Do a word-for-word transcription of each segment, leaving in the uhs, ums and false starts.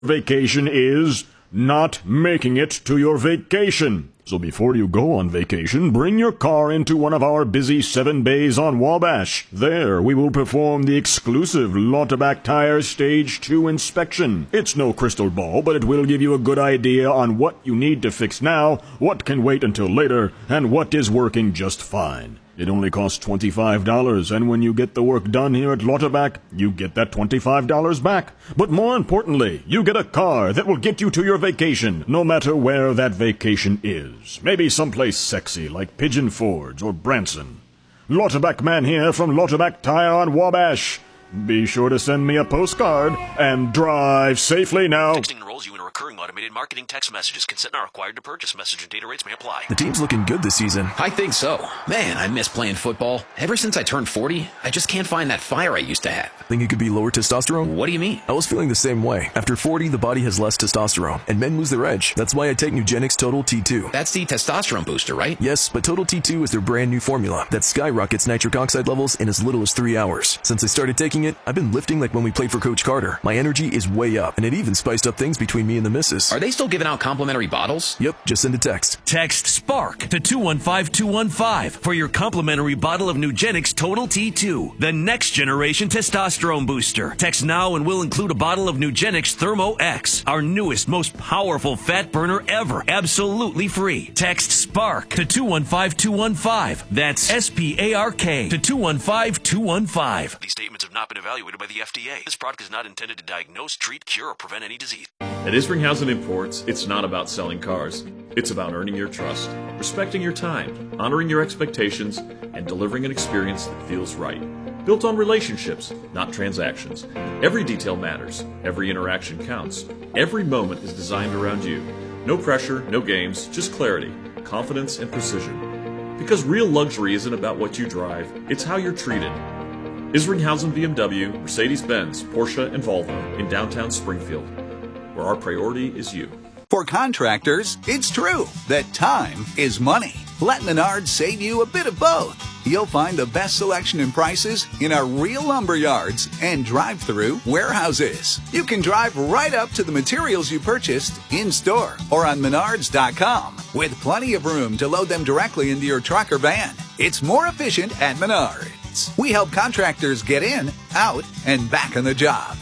Vacation is not making it to your vacation. So before you go on vacation, bring your car into one of our busy seven bays on Wabash. There, we will perform the exclusive Lauterbach Tire Stage two inspection. It's no crystal ball, but it will give you a good idea on what you need to fix now, what can wait until later, and what is working just fine. It only costs twenty-five dollars, and when you get the work done here at Lauterbach, you get that twenty-five dollars back. But more importantly, you get a car that will get you to your vacation, no matter where that vacation is. Maybe someplace sexy like Pigeon Forge or Branson. Lauterbach man here from Lauterbach Tire on Wabash. Be sure to send me a postcard and drive safely now. Texting enrolls you in a recurring automated marketing text messages. Consent not required to purchase. Message and data rates may apply. The team's looking good this season. I think so. Man, I miss playing football. Ever since I turned forty, I just can't find that fire I used to have. Think it could be lower testosterone? What do you mean? I was feeling the same way. After forty, the body has less testosterone, and men lose their edge. That's why I take Nugenix Total T two. That's the testosterone booster, right? Yes, but Total T two is their brand new formula that skyrockets nitric oxide levels in as little as three hours. Since I started taking it, I've been lifting like when we played for Coach Carter. My energy is way up, and it even spiced up things between me and the missus. Are they still giving out complimentary bottles? Yep, just send a text. Text SPARK to two one five two one five for your complimentary bottle of Nugenix Total T two, the next generation testosterone booster. Text now and we'll include a bottle of Nugenix Thermo X, our newest, most powerful fat burner ever, absolutely free. Text SPARK to two one five two one five. That's S P A R K to two one five two one five. These statements have not been evaluated by the F D A. This product is not intended to diagnose, treat, cure, or prevent any disease. At Isringhausen Imports, it's not about selling cars. It's about earning your trust, respecting your time, honoring your expectations, and delivering an experience that feels right. Built on relationships, not transactions. Every detail matters. Every interaction counts. Every moment is designed around you. No pressure, no games, just clarity, confidence, and precision. Because real luxury isn't about what you drive, it's how you're treated. Isringhausen B M W, Mercedes-Benz, Porsche, and Volvo in downtown Springfield, where our priority is you. For contractors, it's true that time is money. Let Menards save you a bit of both. You'll find the best selection and prices in our real lumber yards and drive-through warehouses. You can drive right up to the materials you purchased in-store or on menards dot com with plenty of room to load them directly into your truck or van. It's more efficient at Menards. We help contractors get in, out, and back on the job.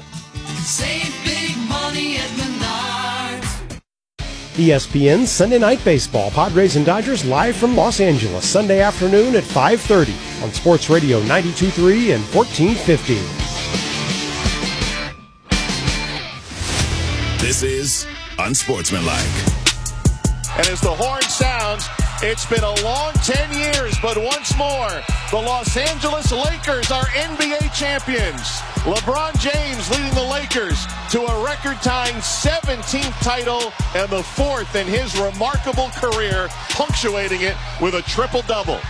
Save big money at Menards. E S P N Sunday Night Baseball. Padres and Dodgers live from Los Angeles, Sunday afternoon at five thirty on Sports Radio ninety-two point three and fourteen fifty. This is Unsportsmanlike. And as the horn sounds, it's been a long ten years, but once more, the Los Angeles Lakers are N B A champions. LeBron James leading the Lakers to a record-tying seventeenth title and the fourth in his remarkable career, punctuating it with a triple-double.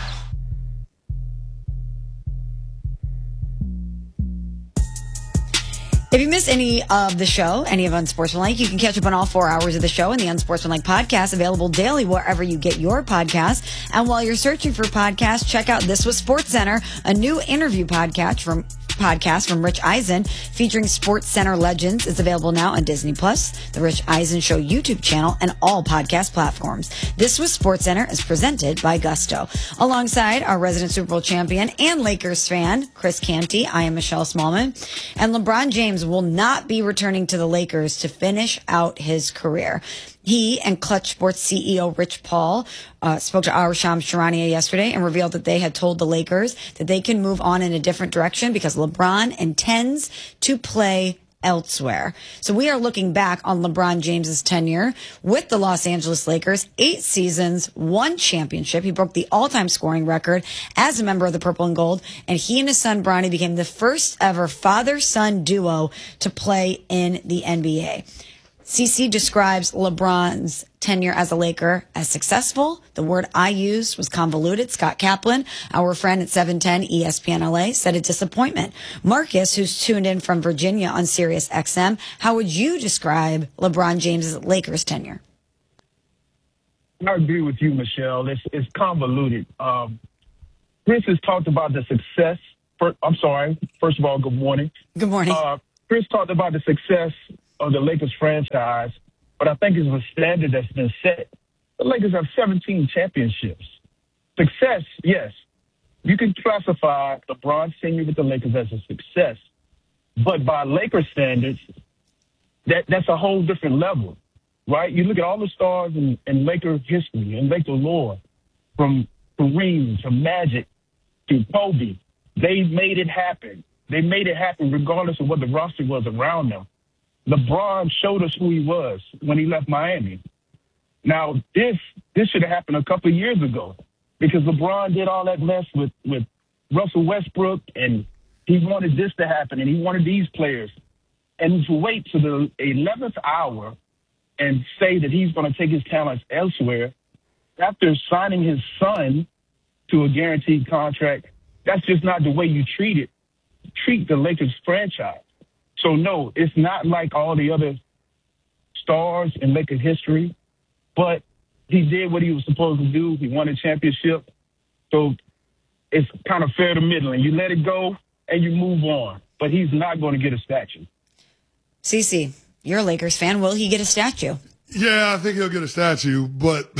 If you miss any of the show, any of Unsportsmanlike, you can catch up on all four hours of the show in the Unsportsmanlike podcast, available daily wherever you get your podcasts. And while you're searching for podcasts, check out This Was SportsCenter, a new interview podcast from podcast from Rich Eisen featuring Sports Center legends. Is available now on Disney Plus, the Rich Eisen Show YouTube channel, and all podcast platforms. This Was SportsCenter is presented by Gusto. Alongside our resident Super Bowl champion and Lakers fan, Chris Canty, I am Michelle Smallman. And LeBron James will not be returning to the Lakers to finish out his career. He and Clutch Sports C E O Rich Paul uh, spoke to our Shams Charania yesterday and revealed that they had told the Lakers that they can move on in a different direction because LeBron intends to play elsewhere. So we are looking back on LeBron James's tenure with the Los Angeles Lakers. Eight seasons, one championship. He broke the all-time scoring record as a member of the Purple and Gold, and he and his son Bronny became the first ever father-son duo to play in the N B A. C C describes LeBron's tenure as a Laker as successful. The word I used was convoluted. Scott Kaplan, our friend at seven ten E S P N L A, said a disappointment. Marcus, who's tuned in from Virginia on Sirius X M, how would you describe LeBron James' Lakers tenure? I agree with you, Michelle. It's, it's convoluted. Um, Chris has talked about the success. For, I'm sorry. First of all, good morning. Good morning. Uh, Chris talked about the success of the Lakers franchise, but I think it's a standard that's been set. The Lakers have seventeen championships. Success, yes. You can classify LeBron's tenure with the Lakers as a success, but by Lakers standards, that, that's a whole different level, right? You look at all the stars in, in Lakers history and Laker lore, from Kareem to Magic to Kobe. They made it happen. They made it happen regardless of what the roster was around them. LeBron showed us who he was when he left Miami. Now, this this should have happened a couple of years ago because LeBron did all that mess with, with Russell Westbrook, and he wanted this to happen, and he wanted these players. And to wait to the eleventh hour and say that he's going to take his talents elsewhere after signing his son to a guaranteed contract, that's just not the way you treat it. Treat the Lakers franchise. So, no, it's not like all the other stars in Lakers history, but he did what he was supposed to do. He won a championship. So it's kind of fair to middling. You let it go and you move on. But he's not going to get a statue. Cece, you're a Lakers fan. Will he get a statue? Yeah, I think he'll get a statue, but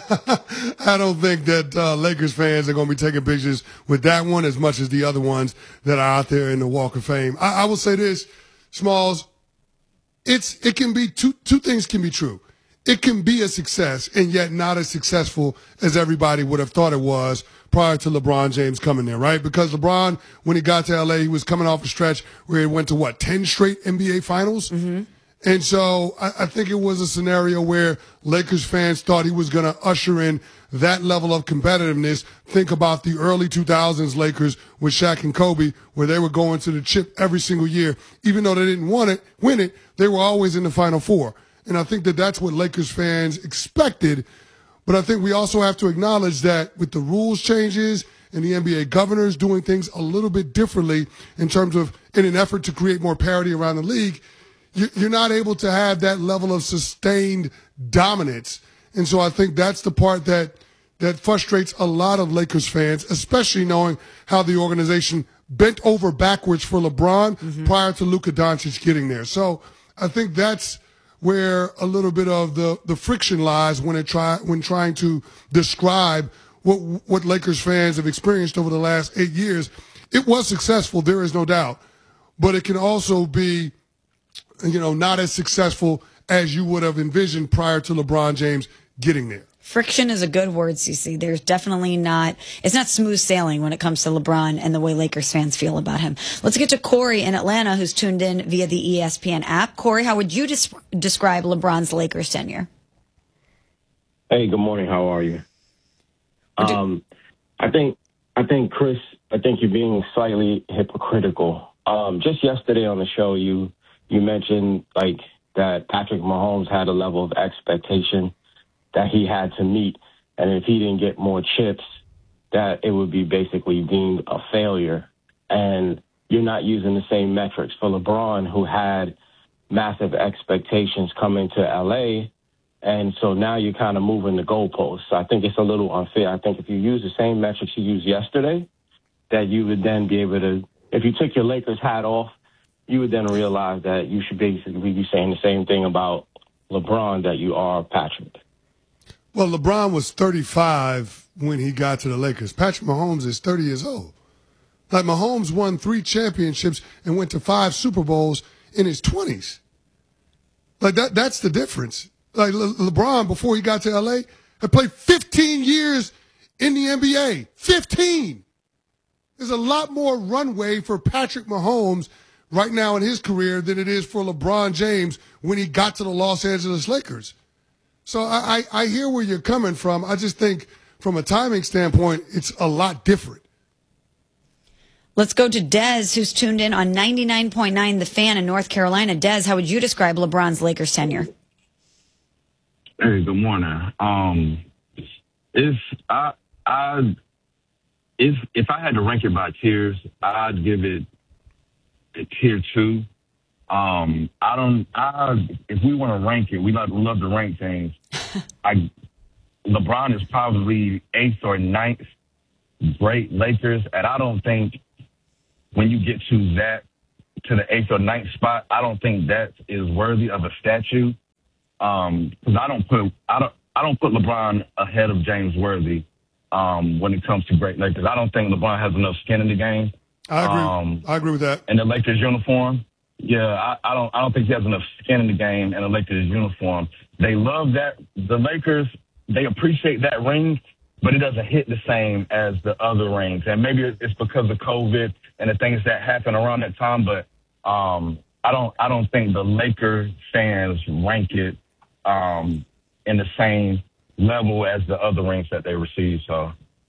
I don't think that uh, Lakers fans are going to be taking pictures with that one as much as the other ones that are out there in the Walk of Fame. I, I will say this, Smalls, it's it can be two two things can be true. It can be a success and yet not as successful as everybody would have thought it was prior to LeBron James coming there, right? Because LeBron, when he got to L A, he was coming off a stretch where he went to, what, ten straight N B A finals? Mm-hmm. And so I, I think it was a scenario where Lakers fans thought he was going to usher in that level of competitiveness. Think about the early two thousands Lakers with Shaq and Kobe, where they were going to the chip every single year. Even though they didn't want it, win it, they were always in the Final Four. And I think that that's what Lakers fans expected. But I think we also have to acknowledge that with the rules changes and the N B A governors doing things a little bit differently in terms of, in an effort to create more parity around the league, you're not able to have that level of sustained dominance. And so I think that's the part that that frustrates a lot of Lakers fans, especially knowing how the organization bent over backwards for LeBron mm-hmm. prior to Luka Doncic getting there. So I think that's where a little bit of the, the friction lies when it try when trying to describe what what Lakers fans have experienced over the last eight years. It was successful, there is no doubt, but it can also be, you know, not as successful as you would have envisioned prior to LeBron James getting there. Friction is a good word, Cece. There's definitely not, it's not smooth sailing when it comes to LeBron and the way Lakers fans feel about him. Let's get to Corey in Atlanta, who's tuned in via the E S P N app. Corey, how would you des- describe LeBron's Lakers tenure? Hey, good morning. How are you? Um, I think, I think, Chris, I think you're being slightly hypocritical. Um, just yesterday on the show, you, you mentioned like that Patrick Mahomes had a level of expectation that he had to meet, and if he didn't get more chips, that it would be basically deemed a failure. And you're not using the same metrics for LeBron, who had massive expectations coming to L A, and so now you're kind of moving the goalposts. So I think it's a little unfair. I think if you use the same metrics you used yesterday, that you would then be able to, if you took your Lakers hat off, you would then realize that you should basically be saying the same thing about LeBron that you are Patrick. Well, LeBron was thirty-five when he got to the Lakers. Patrick Mahomes is thirty years old. Like, Mahomes won three championships and went to five Super Bowls in his twenties. Like, that that's the difference. Like, Le- LeBron, before he got to L A, had played fifteen years in the N B A. fifteen! There's a lot more runway for Patrick Mahomes right now in his career than it is for LeBron James when he got to the Los Angeles Lakers. So I, I, I hear where you're coming from. I just think from a timing standpoint, it's a lot different. Let's go to Dez, who's tuned in on ninety-nine point nine The Fan in North Carolina. Dez, how would you describe LeBron's Lakers tenure? Hey, good morning. Um, if I, I, if if I had to rank it by tiers, I'd give it a tier two. Um, I don't. I if we want to rank it, we love, we love to rank things. I LeBron is probably eighth or ninth. Great Lakers, and I don't think when you get to that to the eighth or ninth spot, I don't think that is worthy of a statue. Um, because I don't put I don't I don't put LeBron ahead of James Worthy um, when it comes to great Lakers. I don't think LeBron has enough skin in the game. I agree. Um, I agree with that. In the Lakers uniform, yeah, I, I don't I don't think he has enough skin in the game in the Lakers uniform. They love that the Lakers. They appreciate that ring, but it doesn't hit the same as the other rings. And maybe it's because of COVID and the things that happened around that time. But um, I don't I don't think the Lakers fans rank it um, in the same level as the other rings that they receive. So,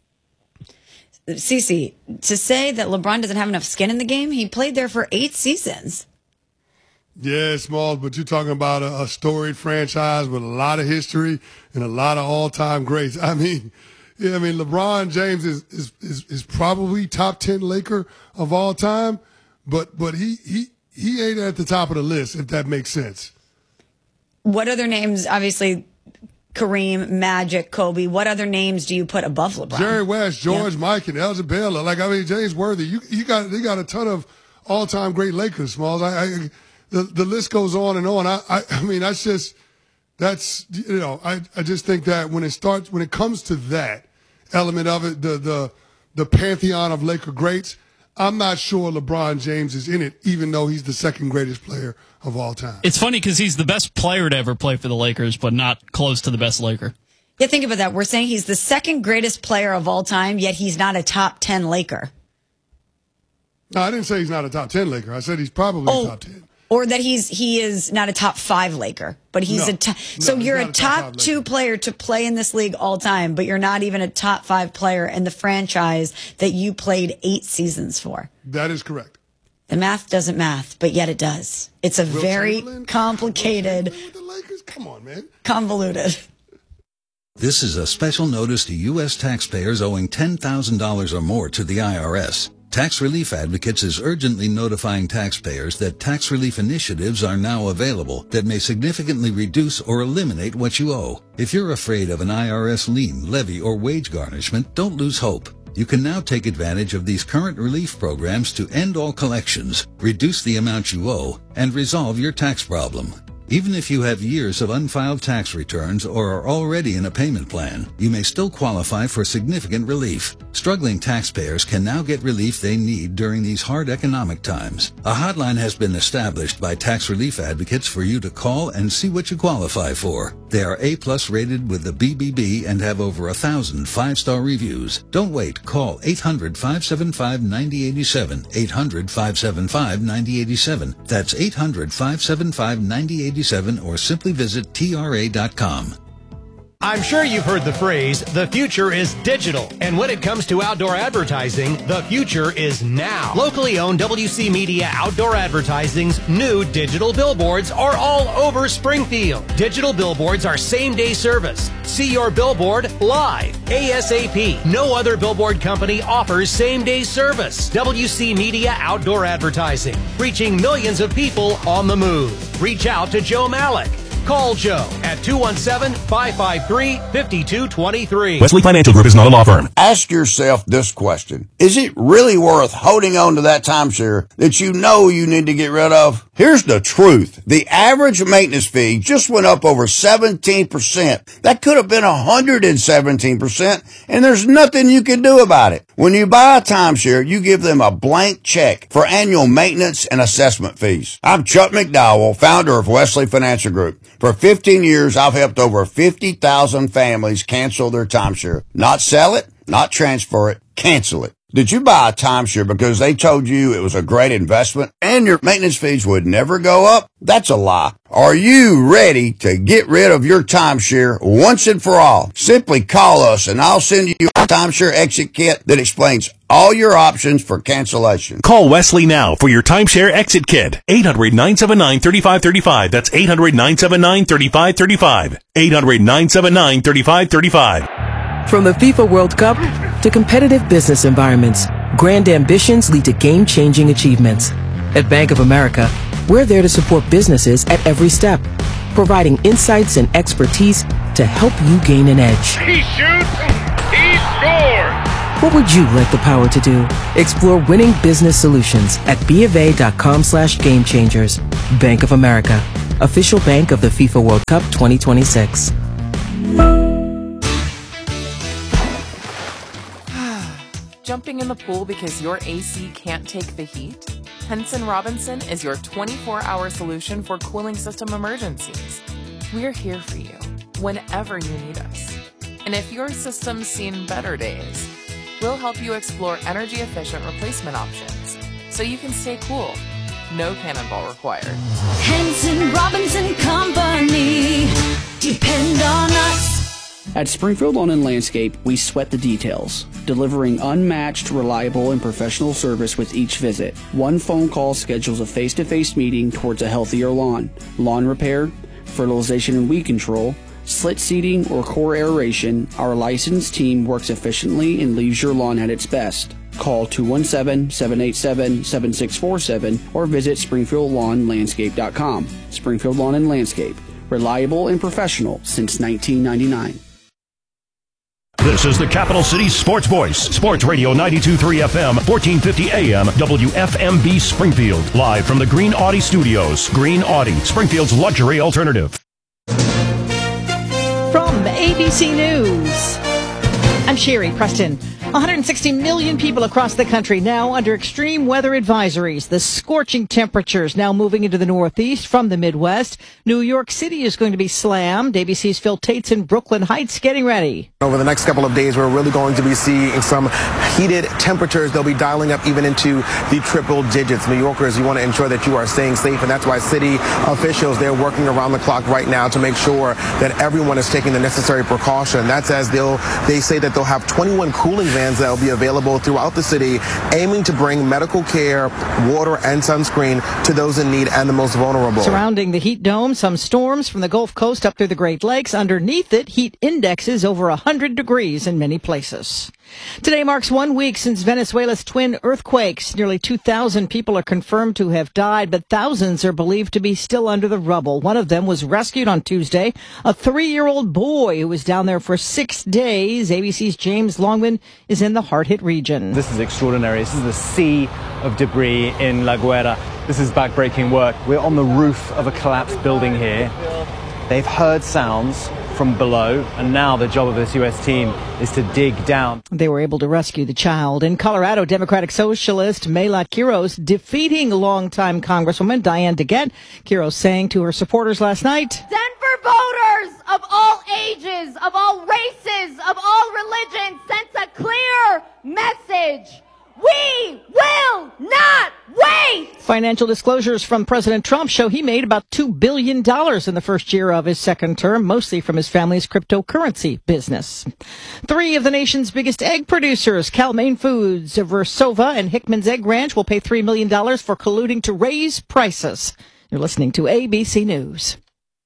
Cece, to say that LeBron doesn't have enough skin in the game, he played there for eight seasons. Yeah, Smalls, but you're talking about a, a storied franchise with a lot of history and a lot of all-time greats. I mean, yeah, I mean, LeBron James is is is, is probably top ten Laker of all time, but but he he he ain't at the top of the list, if that makes sense. What other names? Obviously, Kareem, Magic, Kobe. What other names do you put above LeBron? Jerry West, George, yeah. Mike, and Elgin Baylor. Like I mean, James Worthy. You you got they got a ton of all-time great Lakers, Smalls. I. I The, the list goes on and on. I, I, I mean, that's just, that's, you know, I, I just think that when it starts, when it comes to that element of it, the, the, the pantheon of Laker greats, I'm not sure LeBron James is in it, even though he's the second greatest player of all time. It's funny because he's the best player to ever play for the Lakers, but not close to the best Laker. Yeah, think about that. We're saying he's the second greatest player of all time, yet he's not a top ten Laker. No, I didn't say he's not a top ten Laker. I said he's probably oh. a top ten. Or that he's he is not a top five Laker, but he's no, a top. No, so you're a, a top, top two player to play in this league all time, but you're not even a top five player in the franchise that you played eight seasons for. That is correct. The math doesn't math, but yet it does. It's a Will very Chamberlain? complicated, Will with the Lakers? Come on, man. convoluted. This is a special notice to U S taxpayers owing ten thousand dollars or more to the I R S. Tax Relief Advocates is urgently notifying taxpayers that tax relief initiatives are now available that may significantly reduce or eliminate what you owe. If you're afraid of an I R S lien, levy, or wage garnishment, don't lose hope. You can now take advantage of these current relief programs to end all collections, reduce the amount you owe, and resolve your tax problem. Even if you have years of unfiled tax returns or are already in a payment plan, you may still qualify for significant relief. Struggling taxpayers can now get relief they need during these hard economic times. A hotline has been established by Tax Relief Advocates for you to call and see what you qualify for. They are A-plus rated with the B B B and have over a thousand five-star reviews. Don't wait. Call eight hundred, five seven five, nine zero eight seven, eight hundred, five seven five, nine zero eight seven. That's eight hundred, five seven five, nine zero eight seven or simply visit T R A dot com. I'm sure you've heard the phrase, the future is digital. And when it comes to outdoor advertising, the future is now. Locally owned W C Media Outdoor Advertising's new digital billboards are all over Springfield. Digital billboards are same-day service. See your billboard live, ASAP. No other billboard company offers same-day service. W C Media Outdoor Advertising, reaching millions of people on the move. Reach out to Joe Malik. Call Joe at two one seven, five five three, five two two three. Wesley Financial Group is not a law firm. Ask yourself this question. Is it really worth holding on to that timeshare that you know you need to get rid of? Here's the truth. The average maintenance fee just went up over seventeen percent. That could have been one hundred seventeen percent, and there's nothing you can do about it. When you buy a timeshare, you give them a blank check for annual maintenance and assessment fees. I'm Chuck McDowell, founder of Wesley Financial Group. For fifteen years, I've helped over fifty thousand families cancel their timeshare. Not sell it, not transfer it, cancel it. Did you buy a timeshare because they told you it was a great investment and your maintenance fees would never go up? That's a lie. Are you ready to get rid of your timeshare once and for all? Simply call us and I'll send you a timeshare exit kit that explains all your options for cancellation. Call Wesley now for your timeshare exit kit. eight hundred, nine seven nine, three five three five. That's eight hundred, nine seven nine, three five three five. eight hundred, nine seven nine, three five three five. From the FIFA World Cup to competitive business environments, grand ambitions lead to game-changing achievements. At Bank of America, we're there to support businesses at every step, providing insights and expertise to help you gain an edge. He shoots, he scores! What would you like the power to do? Explore winning business solutions at bofa.com slash game changers. Bank of America, official bank of the FIFA World Cup twenty twenty-six. Jumping in the pool because your A C can't take the heat? Henson Robinson is your twenty-four hour solution for cooling system emergencies. We're here for you whenever you need us. And if your system's seen better days, we'll help you explore energy-efficient replacement options so you can stay cool. No cannonball required. Henson Robinson Company. Depend on us. At Springfield Lawn and Landscape, we sweat the details, delivering unmatched, reliable, and professional service with each visit. One phone call schedules a face-to-face meeting towards a healthier lawn. Lawn repair, fertilization and weed control, slit seeding, or core aeration, our licensed team works efficiently and leaves your lawn at its best. Call two one seven, seven eight seven, seven six four seven or visit springfield lawn landscape dot com. Springfield Lawn and Landscape, reliable and professional since nineteen ninety-nine. This is the Capital City Sports Voice, Sports Radio ninety-two point three F M, fourteen fifty A M, W F M B Springfield, live from the Green Audi Studios. Green Audi, Springfield's luxury alternative. From A B C News, I'm Sherry Preston. one hundred sixty million people across the country now under extreme weather advisories. The scorching temperatures now moving into the Northeast from the Midwest. New York City is going to be slammed. A B C's Phil Tate's in Brooklyn Heights getting ready. Over the next couple of days, we're really going to be seeing some heated temperatures. They'll be dialing up even into the triple digits. New Yorkers, you want to ensure that you are staying safe, and that's why city officials, they're working around the clock right now to make sure that everyone is taking the necessary precaution. That's as they'll, they say that they'll have twenty-one cooling vans that will be available throughout the city, aiming to bring medical care, water, and sunscreen to those in need and the most vulnerable. Surrounding the heat dome, some storms from the Gulf Coast up through the Great Lakes. Underneath it, heat indexes over one hundred degrees in many places. Today marks one week since Venezuela's twin earthquakes. Nearly two thousand people are confirmed to have died, but thousands are believed to be still under the rubble. One of them was rescued on Tuesday, a three-year-old boy who was down there for six days. A B C's James Longman is in the hard-hit region. This is extraordinary. This is a sea of debris in La Guaira. This is backbreaking work. We're on the roof of a collapsed building here. They've heard sounds from below, and now the job of this U S team is to dig down. They were able to rescue the child. In Colorado, Democratic Socialist Mela Quiros defeating longtime Congresswoman Diane DeGette. Quiros saying to her supporters last night, Denver voters of all ages, of all races, of all religions sent a clear message. We will not wait! Financial disclosures from President Trump show he made about two billion dollars in the first year of his second term, mostly from his family's cryptocurrency business. Three of the nation's biggest egg producers, Cal-Maine Foods, Versova, and Hickman's Egg Ranch, will pay three million dollars for colluding to raise prices. You're listening to A B C News.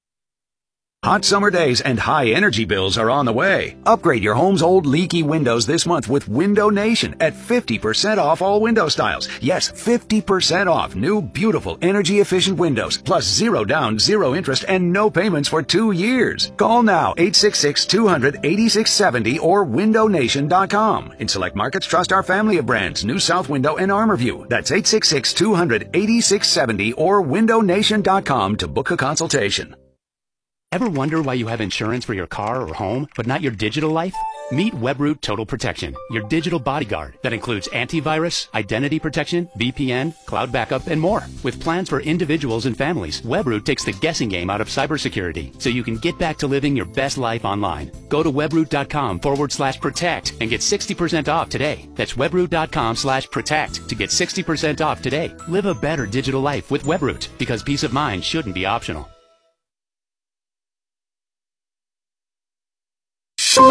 Hot summer days and high energy bills are on the way. Upgrade your home's old leaky windows this month with Window Nation at fifty percent off all window styles. Yes, fifty percent off new, beautiful, energy-efficient windows, plus zero down, zero interest, and no payments for two years. Call now, eight six six, two hundred, eighty-six seventy or window nation dot com. In select markets, trust our family of brands, New South Window and Armorview. That's eight six six, two hundred, eighty-six seventy or window nation dot com to book a consultation. Ever wonder why you have insurance for your car or home, but not your digital life? Meet Webroot Total Protection, your digital bodyguard that includes antivirus, identity protection, V P N, cloud backup, and more. With plans for individuals and families, Webroot takes the guessing game out of cybersecurity, so you can get back to living your best life online. Go to webroot.com forward slash protect and get sixty percent off today. That's webroot.com slash protect to get sixty percent off today. Live a better digital life with Webroot, because peace of mind shouldn't be optional. On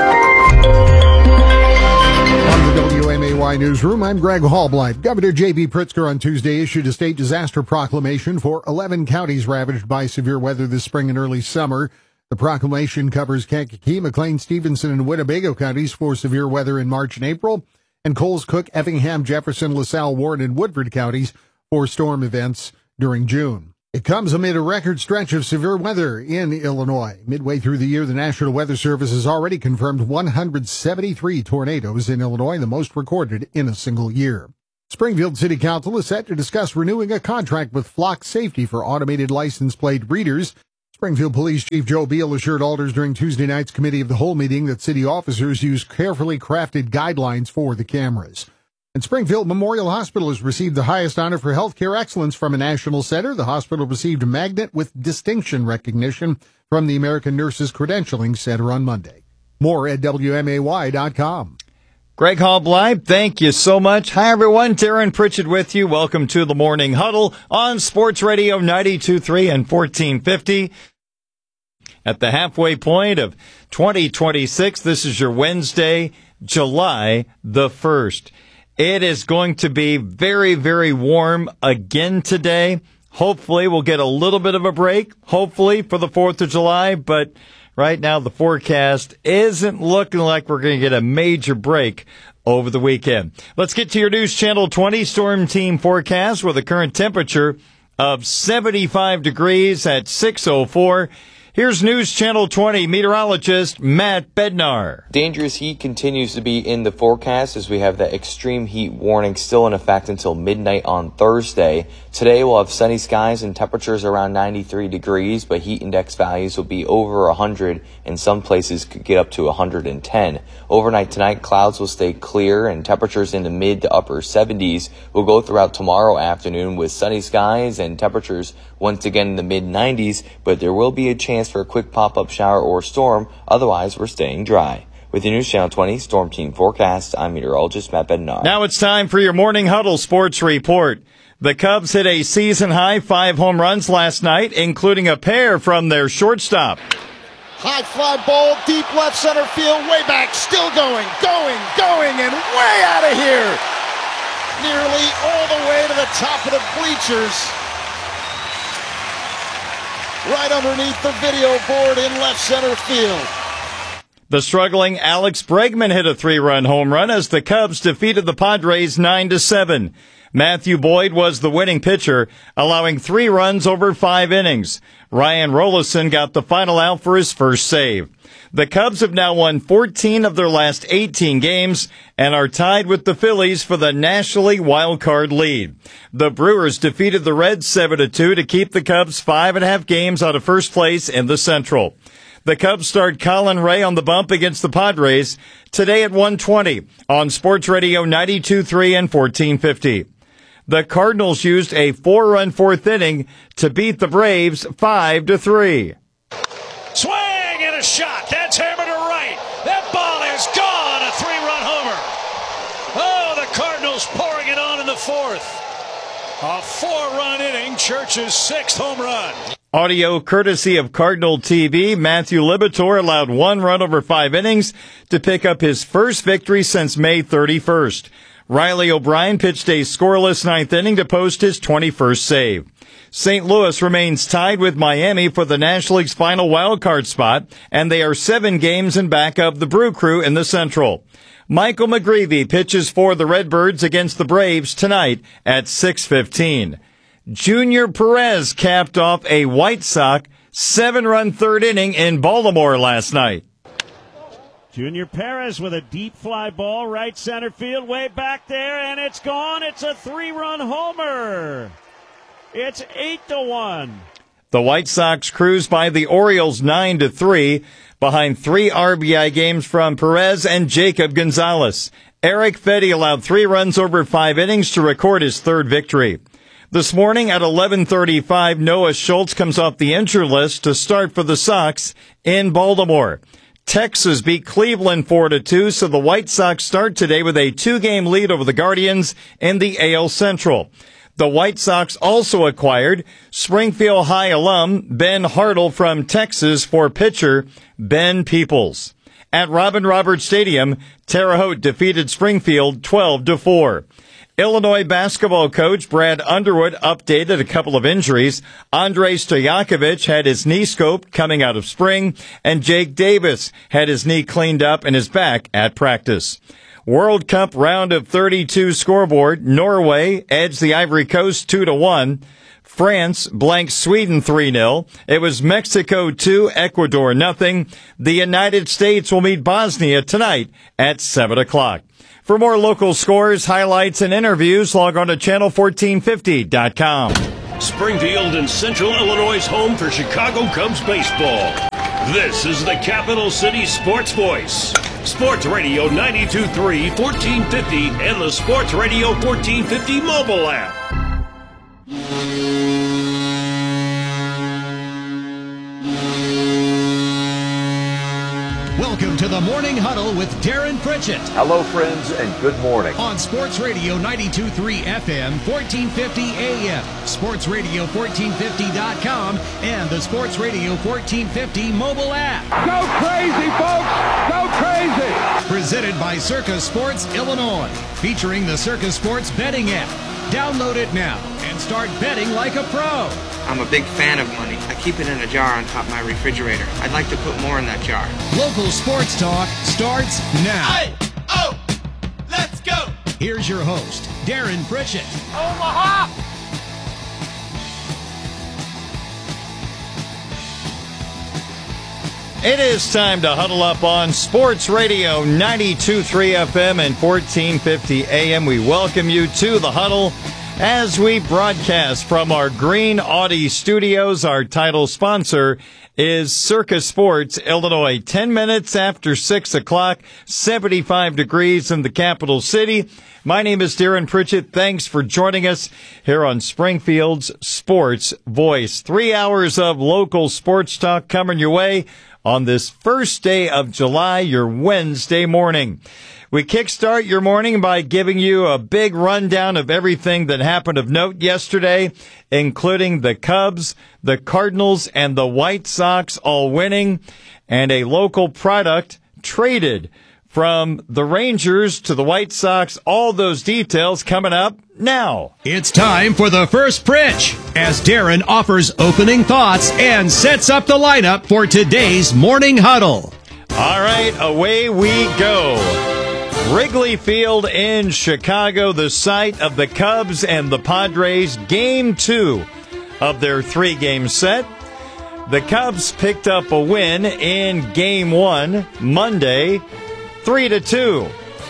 the W M A Y Newsroom, I'm Greg Hallblight. Governor J B. Pritzker on Tuesday issued a state disaster proclamation for eleven counties ravaged by severe weather this spring and early summer. The proclamation covers Kankakee, McLean, Stevenson, and Winnebago counties for severe weather in March and April, and Coles, Cook, Effingham, Jefferson, LaSalle, Warren, and Woodford counties for storm events during June. It comes amid a record stretch of severe weather in Illinois. Midway through the year, the National Weather Service has already confirmed one hundred seventy-three tornadoes in Illinois, the most recorded in a single year. Springfield City Council is set to discuss renewing a contract with Flock Safety for automated license plate readers. Springfield Police Chief Joe Beal assured alders during Tuesday night's Committee of the Whole meeting that city officers use carefully crafted guidelines for the cameras. And Springfield Memorial Hospital has received the highest honor for healthcare excellence from a national center. The hospital received a magnet with distinction recognition from the American Nurses Credentialing Center on Monday. More at W M A Y dot com. Greg Hallbleib, thank you so much. Hi, everyone. Darren Pritchett with you. Welcome to the Morning Huddle on Sports Radio ninety-two point three and fourteen fifty. At the halfway point of twenty twenty-six, this is your Wednesday, July the first. It is going to be very, very warm again today. Hopefully, we'll get a little bit of a break, hopefully, for the fourth of July. But right now, the forecast isn't looking like we're going to get a major break over the weekend. Let's get to your News Channel twenty Storm Team forecast with a current temperature of seventy-five degrees at six oh four. Here's News Channel twenty meteorologist Matt Bednar. Dangerous heat continues to be in the forecast as we have that extreme heat warning still in effect until midnight on Thursday. Today we'll have sunny skies and temperatures around ninety-three degrees, but heat index values will be over one hundred and some places could get up to one hundred ten. Overnight tonight, clouds will stay clear and temperatures in the mid to upper seventies will go throughout tomorrow afternoon with sunny skies and temperatures once again in the mid nineties, but there will be a chance for a quick pop-up shower or storm. Otherwise, we're staying dry. With the News Channel twenty Storm Team forecast, I'm meteorologist Matt Bednar. Now it's time for your Morning Huddle Sports Report. The Cubs hit a season-high five home runs last night, including a pair from their shortstop. High fly ball, deep left center field, way back, still going, going, going, and way out of here. Nearly all the way to the top of the bleachers. Right underneath the video board in left center field. The struggling Alex Bregman hit a three-run home run as the Cubs defeated the Padres nine to seven. Matthew Boyd was the winning pitcher, allowing three runs over five innings. Ryan Rollison got the final out for his first save. The Cubs have now won fourteen of their last eighteen games and are tied with the Phillies for the National League wild card lead. The Brewers defeated the Reds seven to two to keep the Cubs five and a half games out of first place in the Central. The Cubs start Colin Ray on the bump against the Padres today at one twenty on Sports Radio ninety-two point three and fourteen fifty. The Cardinals used a four-run fourth inning to beat the Braves five to three. Swing and a shot. That's hammered to right. That ball is gone. A three-run homer. Oh, the Cardinals pouring it on in the fourth. A four-run inning, Church's sixth home run. Audio courtesy of Cardinal T V. Matthew Liberatore allowed one run over five innings to pick up his first victory since May thirty-first. Riley O'Brien pitched a scoreless ninth inning to post his twenty-first save. Saint Louis remains tied with Miami for the National League's final wildcard spot, and they are seven games in back of the Brew Crew in the Central. Michael McGreevy pitches for the Redbirds against the Braves tonight at six fifteen. Junior Perez capped off a White Sox seven-run third inning in Baltimore last night. Junior Perez with a deep fly ball, right center field, way back there, and it's gone. It's a three-run homer. It's eight to one. The White Sox cruise by the Orioles nine to three, behind three R B I games from Perez and Jacob Gonzalez. Eric Fedde allowed three runs over five innings to record his third victory. This morning at eleven thirty-five, Noah Schultz comes off the injured list to start for the Sox in Baltimore. Texas beat Cleveland four to two, so the White Sox start today with a two-game lead over the Guardians in the A L Central. The White Sox also acquired Springfield High alum Ben Hartle from Texas for pitcher Ben Peoples. At Robin Roberts Stadium, Terre Haute defeated Springfield twelve to four. Illinois basketball coach Brad Underwood updated a couple of injuries. Andrei Stojakovic had his knee scoped coming out of spring, and Jake Davis had his knee cleaned up and is back at practice. World Cup round of thirty-two scoreboard. Norway edged the Ivory Coast two to one. France blanked Sweden three nil. It was Mexico two, Ecuador nothing. The United States will meet Bosnia tonight at seven o'clock. For more local scores, highlights, and interviews, log on to channel fourteen fifty dot com. Springfield and Central Illinois' home for Chicago Cubs baseball. This is the Capital City Sports Voice. Sports Radio ninety-two point three, fourteen fifty, and the Sports Radio fourteen fifty mobile app. Welcome to the Morning Huddle with Darren Pritchett. Hello, friends, and good morning. On Sports Radio ninety-two point three F M, fourteen fifty A M, Sports Radio fourteen fifty dot com, and the Sports Radio fourteen fifty mobile app. Go crazy, folks! Go crazy! Presented by Circa Sports Illinois, featuring the Circa Sports betting app. Download it now and start betting like a pro. I'm a big fan of money. I keep it in a jar on top of my refrigerator. I'd like to put more in that jar. Local sports talk starts now. Hey, oh, let's go. Here's your host, Darren Pritchett. Omaha! It is time to huddle up on Sports Radio ninety-two point three F M and fourteen fifty A M. We welcome you to the huddle as we broadcast from our Green Audi studios. Our title sponsor is Circa Sports Illinois. Ten minutes after six o'clock, seventy-five degrees in the capital city. My name is Darren Pritchett. Thanks for joining us here on Springfield's Sports Voice. Three hours of local sports talk coming your way on this first day of July, your Wednesday morning. We kickstart your morning by giving you a big rundown of everything that happened of note yesterday, including the Cubs, the Cardinals, and the White Sox all winning, and a local product traded from the Rangers to the White Sox. All those details coming up now. It's time for the first pitch as Darren offers opening thoughts and sets up the lineup for today's Morning Huddle. All right, away we go. Wrigley Field in Chicago, the site of the Cubs and the Padres, game two of their three-game set. The Cubs picked up a win in game one, Monday, three to two.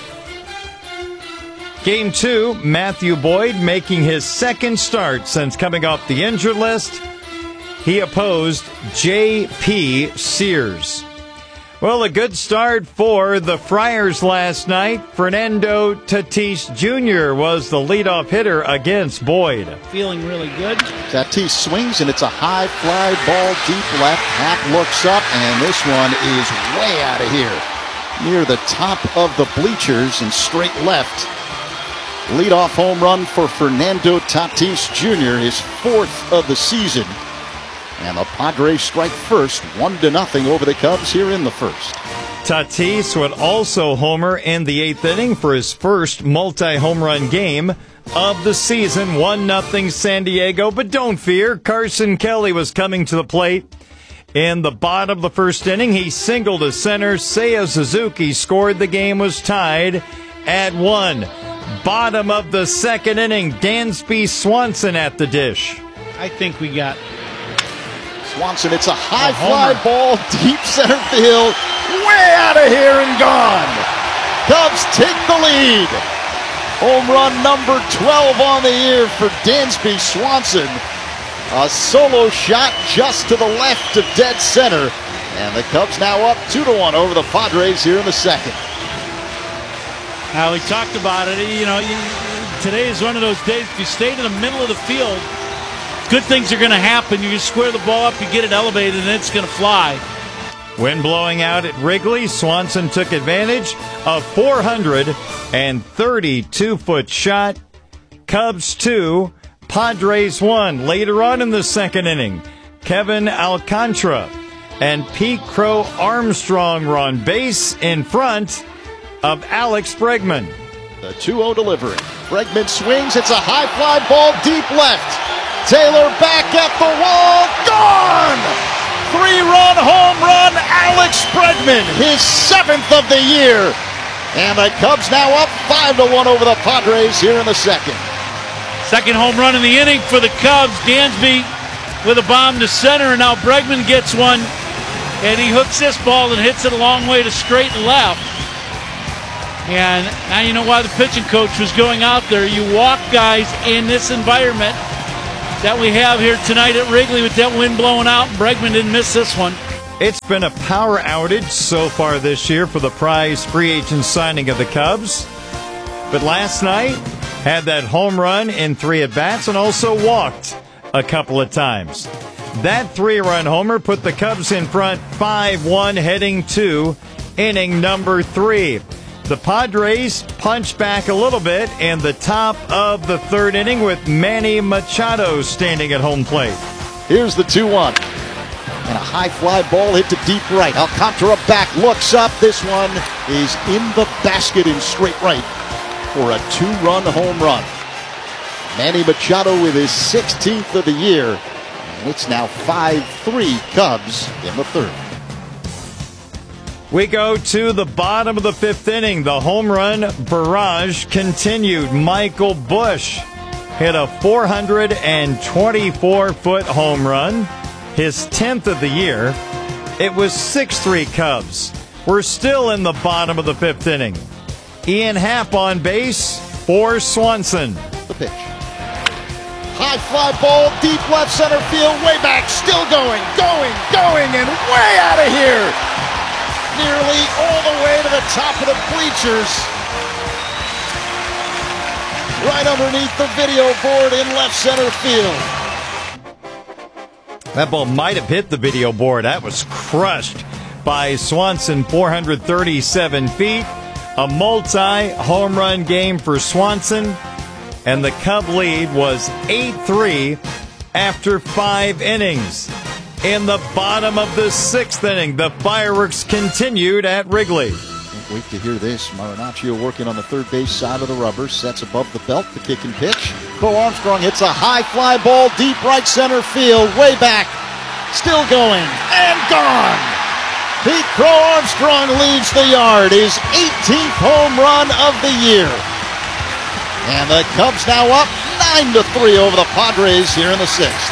Game two, Matthew Boyd making his second start since coming off the injured list. He opposed J P Sears. Well, a good start for the Friars last night. Fernando Tatis Junior was the leadoff hitter against Boyd. Feeling really good. Tatis swings, and it's a high fly ball deep left. Hack looks up, and this one is way out of here, near the top of the bleachers and straight left. Leadoff home run for Fernando Tatis Junior, his fourth of the season. And the Padres strike first, one to nothing over the Cubs here in the first. Tatis would also homer in the eighth inning for his first multi-home run game of the season. one nothing San Diego, but don't fear, Carson Kelly was coming to the plate. In the bottom of the first inning, he singled to center. Seiya Suzuki scored. The game was tied at one. Bottom of the second inning, Dansby Swanson at the dish. I think we got Swanson, it's a high fly ball, deep center field, way out of here and gone. Cubs take the lead. Home run number twelve on the year for Dansby Swanson. A solo shot just to the left of dead center. And the Cubs now up two to one over the Padres here in the second. Now, we talked about it. You know, you, today is one of those days. If you stay in the middle of the field, good things are going to happen. You just square the ball up, you get it elevated, and it's going to fly. When blowing out at Wrigley, Swanson took advantage of four hundred thirty-two foot shot. Cubs two, Padres one. Later on in the second inning, Kevin Alcantara and Pete Crow Armstrong were on base in front of Alex Bregman. The two oh delivery. Bregman swings. It's a high fly ball deep left. Taylor back at the wall. Gone! Three-run home run, Alex Bregman, his seventh of the year. And the Cubs now up five to one over the Padres here in the second. Second home run in the inning for the Cubs. Dansby with a bomb to center, and now Bregman gets one, and he hooks this ball and hits it a long way to straight and left. And now you know why the pitching coach was going out there. You walk guys in this environment that we have here tonight at Wrigley with that wind blowing out. Bregman didn't miss this one. It's been a power outage so far this year for the prize free agent signing of the Cubs. But last night, had that home run in three at-bats and also walked a couple of times. That three-run homer put the Cubs in front five one heading to inning number three. The Padres punched back a little bit in the top of the third inning with Manny Machado standing at home plate. Here's the two one. And a high fly ball hit to deep right. Alcantara back, looks up. This one is in the basket in straight right for a two-run home run. Manny Machado with his sixteenth of the year. And it's now five three Cubs in the third. We go to the bottom of the fifth inning. The home run barrage continued. Michael Busch hit a four hundred twenty-four foot home run, his tenth of the year. It was six three Cubs. We're still in the bottom of the fifth inning. Ian Happ on base for Swanson. The pitch. High fly ball, deep left center field, way back, still going, going, going, and way out of here. Nearly all the way to the top of the bleachers. Right underneath the video board in left center field. That ball might have hit the video board. That was crushed by Swanson, four hundred thirty-seven feet. A multi-home run game for Swanson. And the Cub lead was eight three after five innings. In the bottom of the sixth inning, the fireworks continued at Wrigley. Can't wait to hear this. Marinaccio working on the third base side of the rubber. Sets above the belt, the kick and pitch. Crow Armstrong hits a high fly ball, deep right center field, way back. Still going, and gone. Pete Crow Armstrong leaves the yard, his eighteenth home run of the year. And the Cubs now up nine to three over the Padres here in the sixth.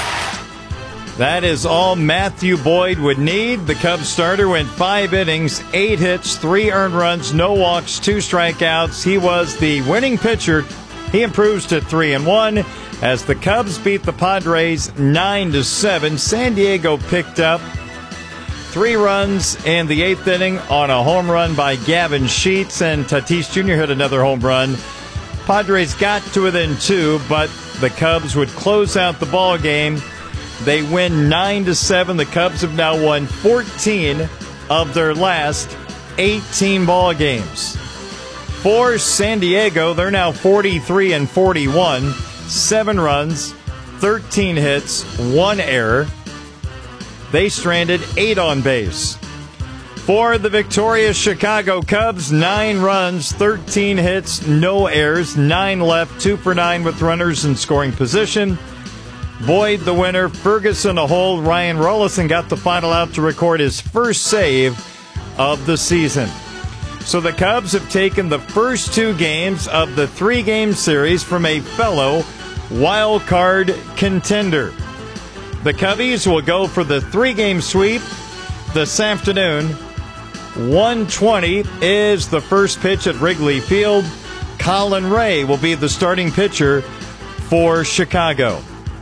That is all Matthew Boyd would need. The Cubs starter went five innings, eight hits, three earned runs, no walks, two strikeouts. He was the winning pitcher. He improves to three and one as the Cubs beat the Padres nine to seven. San Diego picked up three runs in the eighth inning on a home run by Gavin Sheets, and Tatis Junior hit another home run. Padres got to within two, but the Cubs would close out the ball game. They win nine to seven. The Cubs have now won fourteen of their last eighteen ball games. For San Diego, they're now forty-three and forty-one, seven runs, thirteen hits, one error. They stranded eight on base. For the victorious Chicago Cubs, nine runs, thirteen hits, no errors, nine left, two for nine with runners in scoring position. Boyd the winner, Ferguson a hold. Ryan Rollison got the final out to record his first save of the season. So the Cubs have taken the first two games of the three-game series from a fellow wild card contender. The Cubbies will go for the three-game sweep this afternoon. one twenty is the first pitch at Wrigley Field. Colin Ray will be the starting pitcher for Chicago.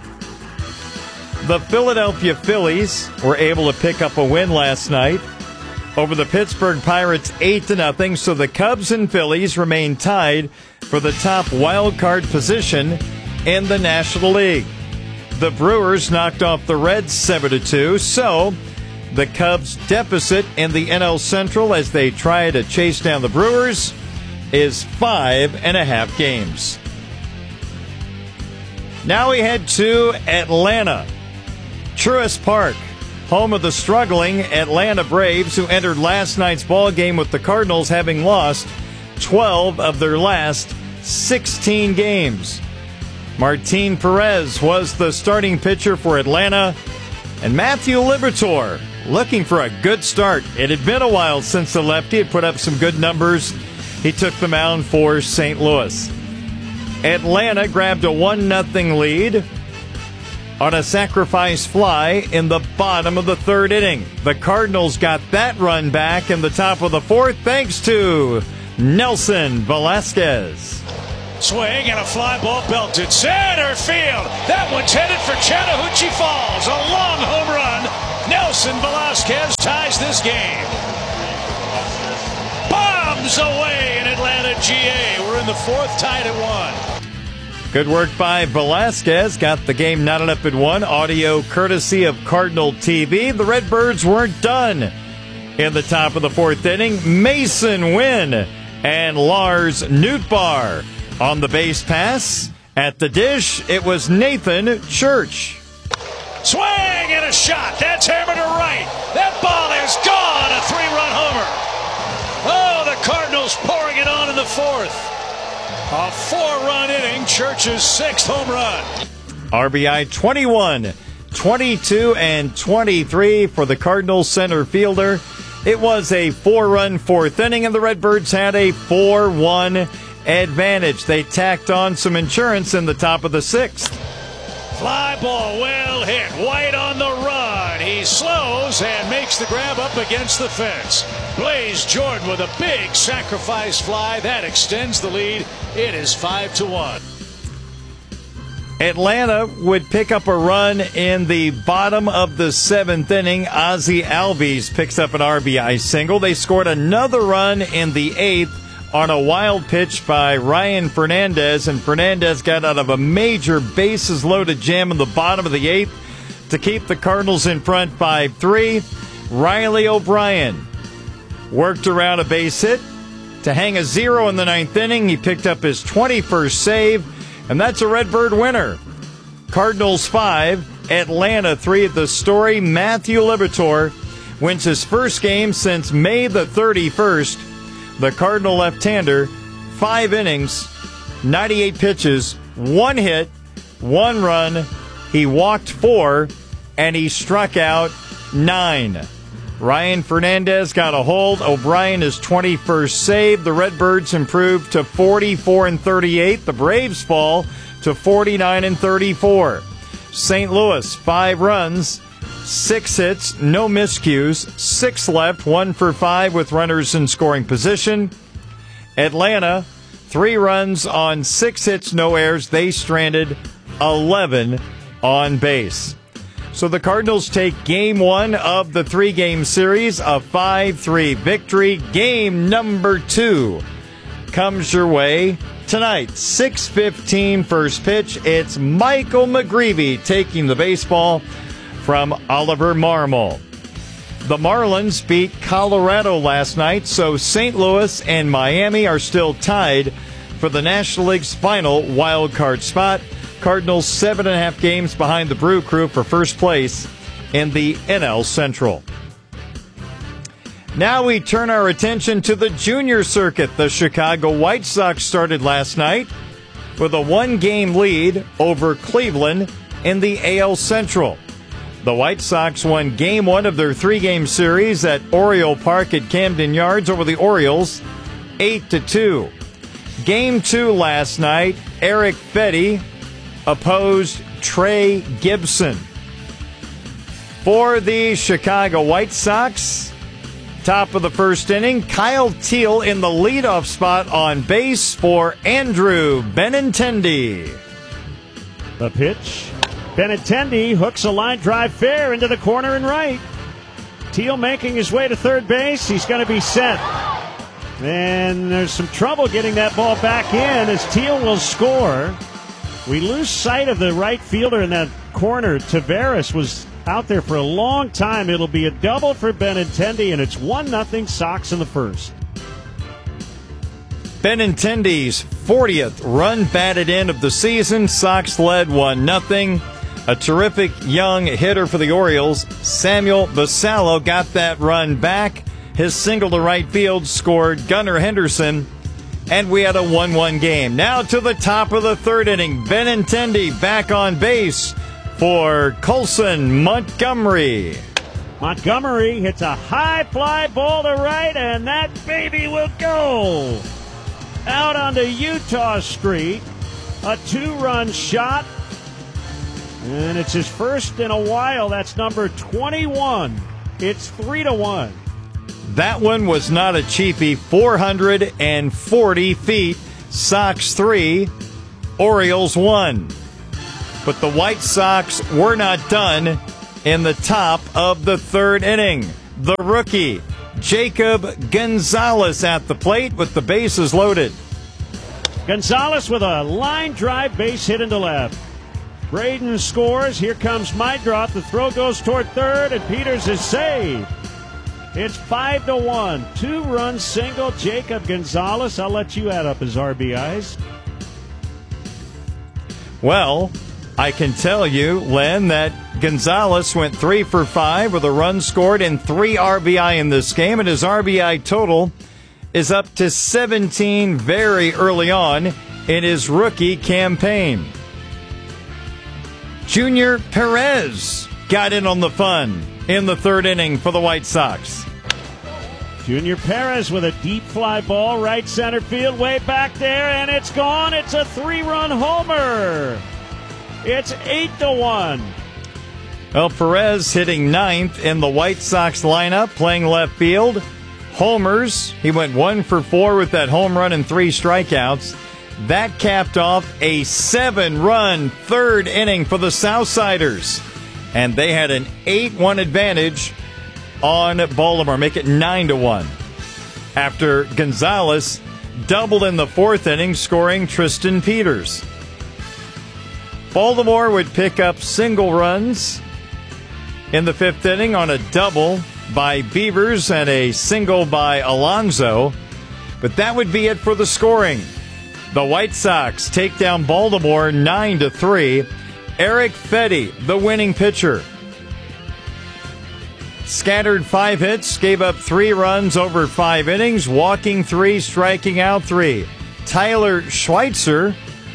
The Philadelphia Phillies were able to pick up a win last night over the Pittsburgh Pirates eight to nothing, so the Cubs and Phillies remain tied for the top wild card position in the National League. The Brewers knocked off the Reds seven to two, so the Cubs' deficit in the N L Central as they try to chase down the Brewers is five and a half games. Now we head to Atlanta. Truist Park, home of the struggling Atlanta Braves, who entered last night's ball game with the Cardinals having lost twelve of their last sixteen games. Martin Perez was the starting pitcher for Atlanta, and Matthew Liberatore looking for a good start. It had been a while since the lefty had put up some good numbers. He took the mound for Saint Louis. Atlanta grabbed a one nothing lead on a sacrifice fly in the bottom of the third inning. The Cardinals got that run back in the top of the fourth thanks to Nelson Velasquez. Swing and a fly ball belted center field. That one's headed for Chattahoochee Falls. A long home run. Nelson Velasquez ties this game. Bombs away in Atlanta, G A. We're in the fourth, tied at one. Good work by Velasquez. Got the game knotted up at one. Audio courtesy of Cardinal T V. The Redbirds weren't done. In the top of the fourth inning, Mason Wynn and Lars Nootbaar. On the base pass, at the dish, it was Nathan Church. Swing and a shot. That's hammered to right. That ball is gone. A three-run homer. Oh, the Cardinals pouring it on in the fourth. A four-run inning, Church's sixth home run. R B I twenty-one, twenty-two, and twenty-three for the Cardinals center fielder. It was a four-run fourth inning, and the Redbirds had a four one advantage. They tacked on some insurance in the top of the sixth. Fly ball well hit. White on the run. He slows and makes the grab up against the fence. Blaze Jordan with a big sacrifice fly. That extends the lead. It is five to one. Atlanta would pick up a run in the bottom of the seventh inning. Ozzie Albies picks up an R B I single. They scored another run in the eighth on a wild pitch by Ryan Fernandez, and Fernandez got out of a major bases-loaded jam in the bottom of the eighth to keep the Cardinals in front five three. Riley O'Brien worked around a base hit to hang a zero in the ninth inning. He picked up his twenty-first save, and that's a Redbird winner. Cardinals five, Atlanta three. The story, Matthew Liberatore wins his first game since May the thirty-first. The Cardinal left-hander, five innings, ninety-eight pitches, one hit, one run. He walked four, and he struck out nine. Ryan Fernandez got a hold. O'Brien his twenty-first save. The Redbirds improved to forty-four and thirty-eight. The Braves fall to forty-nine and thirty-four. Saint Louis, five runs, six hits, no miscues, six left, one for five with runners in scoring position. Atlanta, three runs on six hits, no errors. They stranded eleven on base. So the Cardinals take game one of the three-game series, a five three victory. Game number two comes your way tonight, six fifteen first pitch. It's Michael McGreevy taking the baseball from Oliver Marmol. The Marlins beat Colorado last night, so Saint Louis and Miami are still tied for the National League's final wild card spot. Cardinals seven and a half games behind the Brew Crew for first place in the N L Central. Now we turn our attention to the junior circuit. The Chicago White Sox started last night with a one-game lead over Cleveland in the A L Central. The White Sox won game one of their three-game series at Oriole Park at Camden Yards over the Orioles, eight to two. Game two last night, Eric Fedde opposed Trey Gibson. For the Chicago White Sox, top of the first inning, Kyle Teel in the leadoff spot on base for Andrew Benintendi. The pitch. Benintendi hooks a line drive fair into the corner and right. Teel making his way to third base. He's going to be set. And there's some trouble getting that ball back in as Teel will score. We lose sight of the right fielder in that corner. Taveras was out there for a long time. It'll be a double for Benintendi, and it's one nothing Sox in the first. Benintendi's fortieth run batted in of the season. Sox led one nothing. A terrific young hitter for the Orioles, Samuel Basallo, got that run back. His single to right field scored Gunnar Henderson, and we had a one one game. Now to the top of the third inning. Benintendi back on base for Colson Montgomery. Montgomery hits a high fly ball to right, and that baby will go out onto Utah Street. a two-run shot, and it's his first in a while. That's number twenty-one. It's three to one. That one was not a cheapie. four hundred forty feet. Sox three, Orioles one. But the White Sox were not done in the top of the third inning. The rookie, Jacob Gonzalez, at the plate with the bases loaded. Gonzalez with a line drive base hit into left. Braden scores. Here comes Meidroth. The throw goes toward third, and Peters is saved. It's five to one. Two-run single, Jacob Gonzalez. I'll let you add up his R B Is. Well, I can tell you, Len, that Gonzalez went three for five with a run scored and three R B I in this game, and his R B I total is up to seventeen very early on in his rookie campaign. Junior Perez got in on the fun in the third inning for the White Sox. Junior Perez with a deep fly ball, right center field, way back there, and it's gone. It's a three-run homer. It's eight to one. Well, Perez hitting ninth in the White Sox lineup, playing left field. Homers, he went one for four with that home run and three strikeouts. That capped off a seven-run third inning for the Southsiders. And they had an eight one advantage on Baltimore, make it nine to one. After Gonzalez doubled in the fourth inning, scoring Tristan Peters. Baltimore would pick up single runs in the fifth inning on a double by Beavers and a single by Alonso. But that would be it for the scoring. The White Sox take down Baltimore nine to three. Erick Fedde, the winning pitcher. Scattered five hits, gave up three runs over five innings, walking three, striking out three. Tyler Schweitzer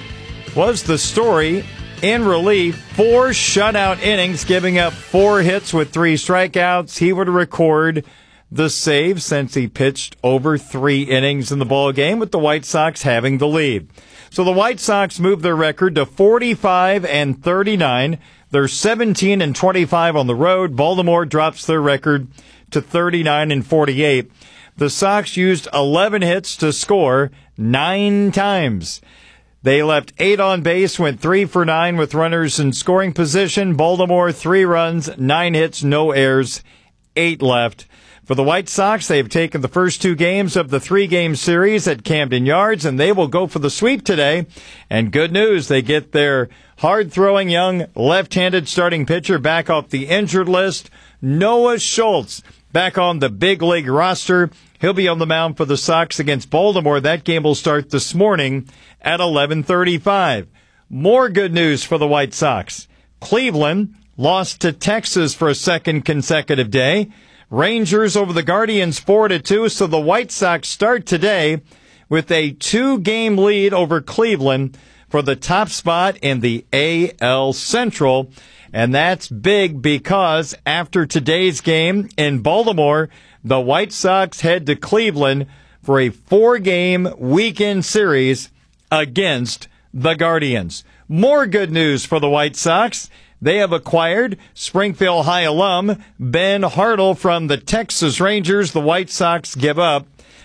was the story in relief. Four shutout innings, giving up four hits with three strikeouts. He would record the save since he pitched over three innings in the ball game, with the White Sox having the lead. So the White Sox move their record to forty-five and thirty-nine. They're seventeen and twenty-five on the road. Baltimore drops their record to thirty-nine and forty-eight. The Sox used eleven hits to score nine times. They left eight on base, went three for nine with runners in scoring position. Baltimore, three runs, nine hits, no errors, eight left. For the White Sox, they've taken the first two games of the three-game series at Camden Yards, and they will go for the sweep today. And good news, they get their hard-throwing young left-handed starting pitcher back off the injured list. Noah Schultz back on the big league roster. He'll be on the mound for the Sox against Baltimore. That game will start this morning at eleven thirty-five. More good news for the White Sox. Cleveland lost to Texas for a second consecutive day. Rangers over the Guardians four to two, so the White Sox start today with a two-game lead over Cleveland for the top spot in the A L Central. And that's big because after today's game in Baltimore, the White Sox head to Cleveland for a four-game weekend series against the Guardians. More good news for the White Sox. They have acquired Springfield High alum Ben Hartle from the Texas Rangers. The White Sox give up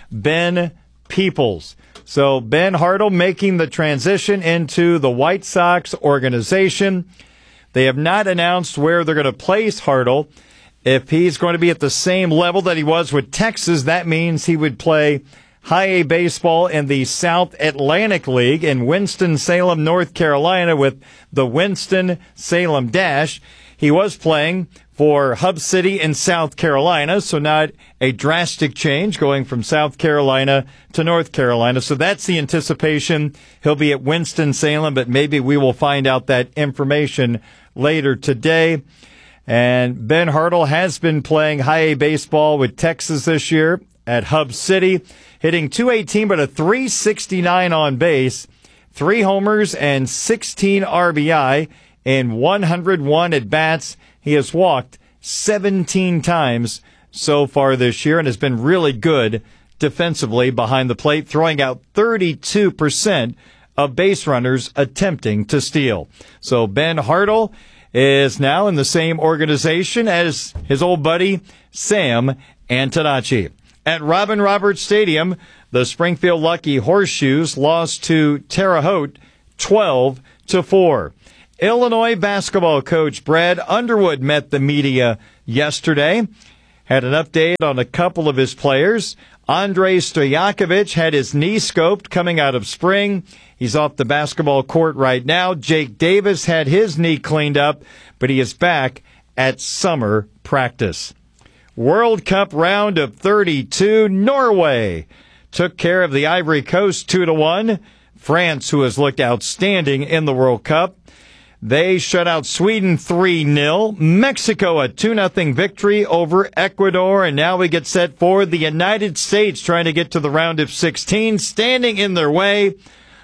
Ben Peoples. So Ben Hartle making the transition into the White Sox organization. They have not announced where they're going to place Hartle. If he's going to be at the same level that he was with Texas, that means he would play high A baseball in the South Atlantic League in Winston-Salem, North Carolina with the Winston-Salem Dash. He was playing for Hub City in South Carolina, so not a drastic change going from South Carolina to North Carolina. So that's the anticipation. He'll be at Winston-Salem, but maybe we will find out that information later today. And Ben Hartle has been playing high A baseball with Texas this year at Hub City, hitting two eighteen but a three sixty-nine on base, three homers and sixteen R B I in one hundred one at-bats. He has walked seventeen times so far this year and has been really good defensively behind the plate, throwing out thirty-two percent of base runners attempting to steal. So Ben Hartle is now in the same organization as his old buddy Sam Antonacci. At Robin Roberts Stadium, the Springfield Lucky Horseshoes lost to Terre Haute twelve to four. Illinois basketball coach Brad Underwood met the media yesterday, had an update on a couple of his players. Andrei Stojakovic had his knee scoped coming out of spring. He's off the basketball court right now. Jake Davis had his knee cleaned up, but he is back at summer practice. World Cup round of thirty-two. Norway took care of the Ivory Coast two to one. France, who has looked outstanding in the World Cup, they shut out Sweden three nil. Mexico a two nothing victory over Ecuador. And now we get set for the United States trying to get to the round of sixteen. Standing in their way,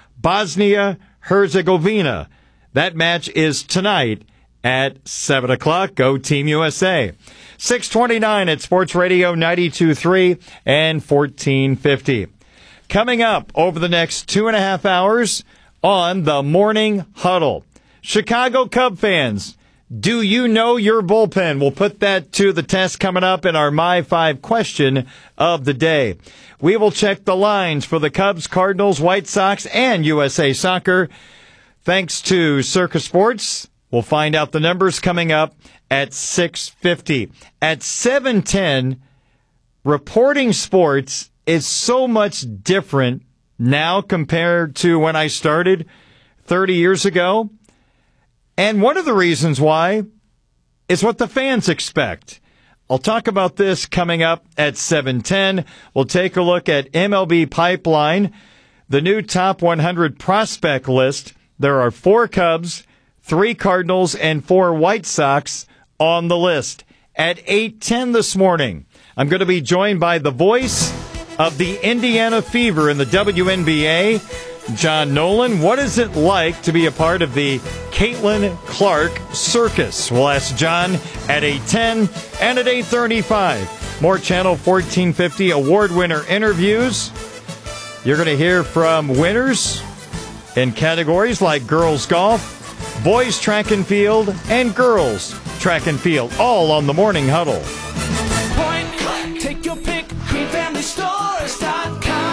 Bosnia-Herzegovina. That match is tonight at seven o'clock. Go Team U S A. six twenty-nine at Sports Radio ninety-two point three and fourteen fifty. Coming up over the next two and a half hours on the Morning Huddle. Chicago Cub fans, do you know your bullpen? We'll put that to the test coming up in our My Five question of the day. We will check the lines for the Cubs, Cardinals, White Sox, and U S A Soccer. Thanks to Circa Sports. We'll find out the numbers coming up at six fifty. At seven ten, reporting sports is so much different now compared to when I started thirty years ago. And one of the reasons why is what the fans expect. I'll talk about this coming up at seven ten. We'll take a look at M L B Pipeline, the new top one hundred prospect list. There are four Cubs, three Cardinals, and four White Sox on the list. At eight ten this morning, I'm going to be joined by the voice of the Indiana Fever in the W N B A, John Nolan. What is it like to be a part of the Caitlin Clark Circus? We'll ask John at eight ten and at eight thirty-five. More Channel fourteen fifty award winner interviews. You're going to hear from winners in categories like girls golf, boys track and field, and girls track and field, all on the Morning Huddle. Point, click, take your pick, green family stores dot com.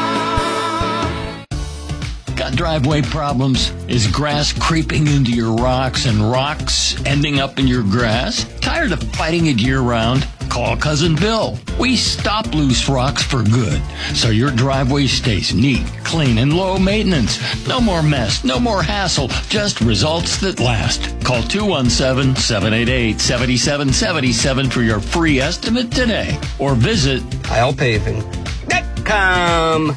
Got driveway problems? Is grass creeping into your rocks and rocks ending up in your grass? Tired of fighting it year-round? Call Cousin Bill. We stop loose rocks for good, so your driveway stays neat, clean, and low maintenance. No more mess, no more hassle, just results that last. Call two one seven, seven eight eight, seven seven seven seven for your free estimate today, or visit I'll Paving dot com.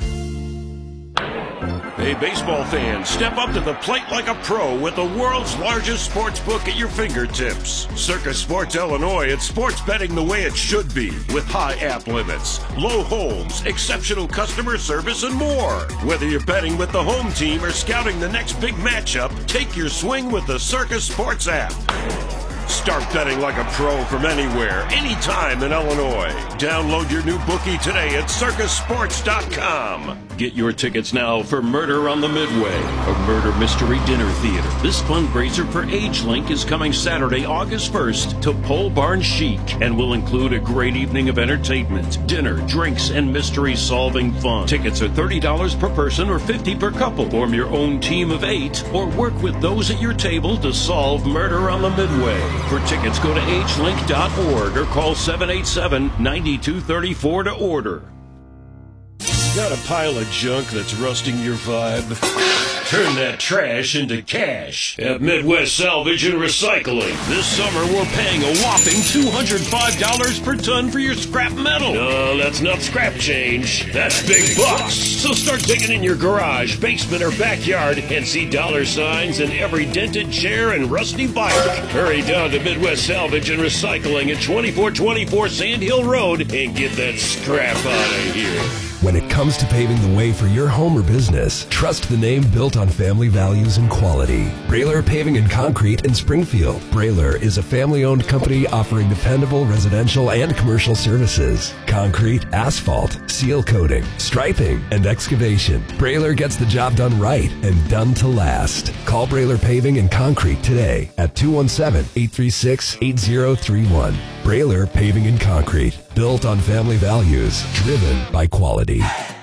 Hey, baseball fans, step up to the plate like a pro with the world's largest sports book at your fingertips. Circa Sports Illinois, it's sports betting the way it should be, with high app limits, low holds, exceptional customer service, and more. Whether you're betting with the home team or scouting the next big matchup, take your swing with the Circa Sports app. Start betting like a pro from anywhere, anytime in Illinois. Download your new bookie today at circa sports dot com. Get your tickets now for Murder on the Midway, a murder mystery dinner theater. This fundraiser for AgeLink is coming Saturday, August first to Pole Barn Chic and will include a great evening of entertainment, dinner, drinks, and mystery-solving fun. Tickets are thirty dollars per person or fifty dollars per couple. Form your own team of eight or work with those at your table to solve Murder on the Midway. For tickets, go to age link dot org or call seven eight seven, nine two three four to order. Got a pile of junk that's rusting your vibe? Turn that trash into cash at Midwest Salvage and Recycling. This summer, we're paying a whopping two hundred five dollars per ton for your scrap metal. No, that's not scrap change. That's big bucks. So start digging in your garage, basement, or backyard and see dollar signs in every dented chair and rusty bike. Hurry down to Midwest Salvage and Recycling at twenty-four twenty-four Sand Hill Road and get that scrap out of here. When it comes to paving the way for your home or business, trust the name built on family values and quality. Brailer Paving and Concrete in Springfield. Brailer is a family-owned company offering dependable residential and commercial services. Concrete, asphalt, seal coating, striping, and excavation. Brailer gets the job done right and done to last. Call Brailer Paving and Concrete today at two one seven, eight three six, eight zero three one. Brailer Paving and Concrete. Built on family values, driven by quality.